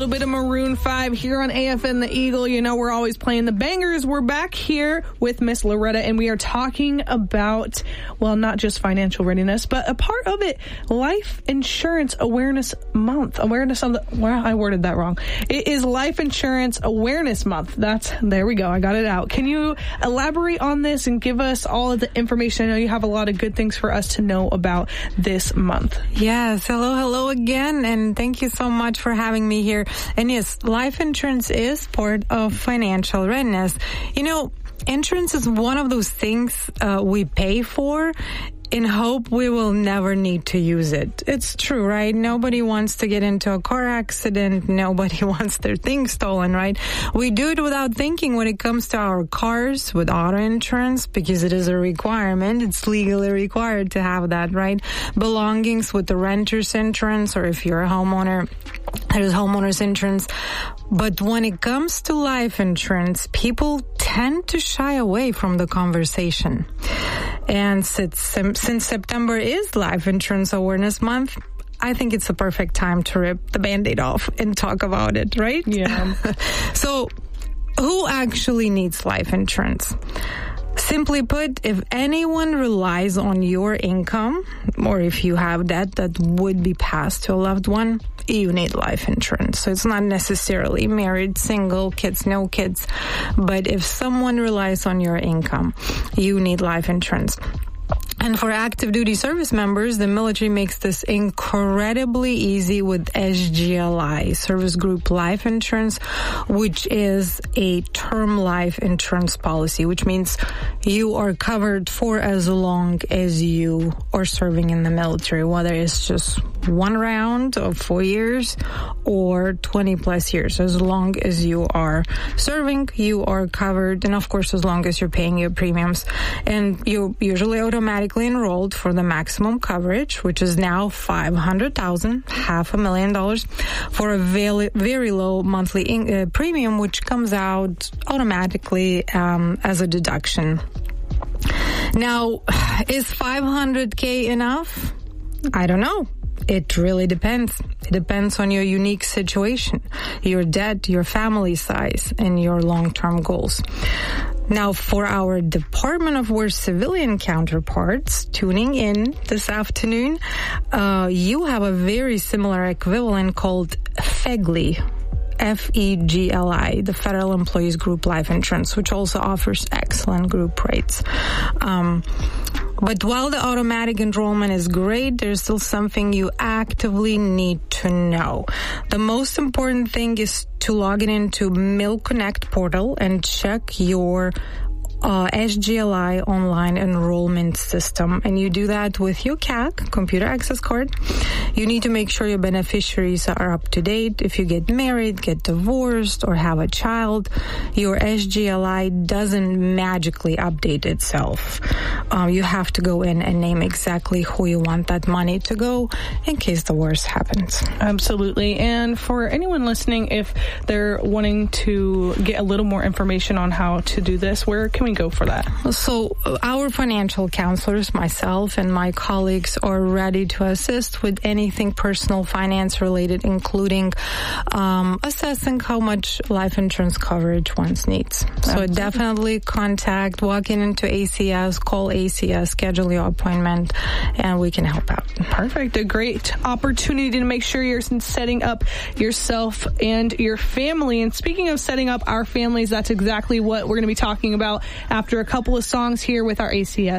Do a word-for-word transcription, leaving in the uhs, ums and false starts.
bit of Maroon five here on A F M The Eagle. You know, we're always playing the bangers. We're back here with Miss Loretta, and we are talking about, well, not just financial readiness, but a part of it, Life Insurance Awareness Month. Awareness on the, well, I worded that wrong. It is Life Insurance Awareness Month. That's, there we go. I got it out. Can you elaborate on this and give us all of the information? I know you have a lot of good things for us to know about this month. Yes. Hello, hello again. And thank you so much for having me here. And yes, life insurance is part of financial readiness. You know, insurance is one of those things uh, we pay for in hope we will never need to use it. It's true, right? Nobody wants to get into a car accident. Nobody wants their things stolen, right? We do it without thinking when it comes to our cars with auto insurance because it is a requirement. It's legally required to have that, right? Belongings with the renter's insurance, or if you're a homeowner, there's homeowner's insurance. But when it comes to life insurance, people tend to shy away from the conversation. And since, since September is Life Insurance Awareness Month, I think it's the perfect time to rip the Band-Aid off and talk about it, right? Yeah. So, who actually needs life insurance? Simply put, if anyone relies on your income, or if you have debt that would be passed to a loved one, you need life insurance. So it's not necessarily married, single, kids, no kids. But if someone relies on your income, you need life insurance. And for active duty service members, the military makes this incredibly easy with S G L I, Service Group Life Insurance, which is a term life insurance policy, which means you are covered for as long as you are serving in the military, whether it's just one round of four years or twenty plus years. As long as you are serving, you are covered. And of course, as long as you're paying your premiums. And you're usually automatically enrolled for the maximum coverage, which is now five hundred thousand dollars, half a million dollars, for a very, very low monthly in, uh, premium, which comes out automatically um, as a deduction. Now, is five hundred K enough? I don't know. It really depends. It depends on your unique situation, your debt, your family size, and your long-term goals. Now, for our Department of War civilian counterparts tuning in this afternoon, uh, you have a very similar equivalent called FEGLI, F E G L I, the Federal Employees Group Life Insurance, which also offers excellent group rates. Um, But while the automatic enrollment is great, there's still something you actively need to know. The most important thing is to log in into MilConnect portal and check your Uh, S G L I online enrollment system, and you do that with your C A C, computer access card. You need to make sure your beneficiaries are up to date. If you get married, get divorced, or have a child, your S G L I doesn't magically update itself. Um, you have to go in and name exactly who you want that money to go in case the worst happens. Absolutely. And for anyone listening, if they're wanting to get a little more information on how to do this, where can we go for that? So our financial counselors, myself and my colleagues, are ready to assist with anything personal finance related, including um, assessing how much life insurance coverage one needs. So Absolutely. Definitely contact, walk in into A C S, call A C S, schedule your appointment, and we can help out. Perfect. A great opportunity to make sure you're setting up yourself and your family. And speaking of setting up our families, that's exactly what we're going to be talking about after a couple of songs here with our A C S.